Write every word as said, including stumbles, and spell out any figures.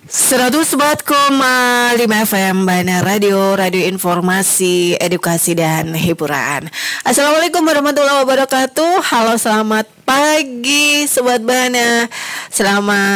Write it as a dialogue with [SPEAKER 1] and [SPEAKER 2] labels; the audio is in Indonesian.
[SPEAKER 1] seratus empat koma lima F M Bana Radio, radio informasi, edukasi dan hiburan. Assalamualaikum warahmatullahi wabarakatuh. Halo, selamat pagi Sobat Bana. Selamat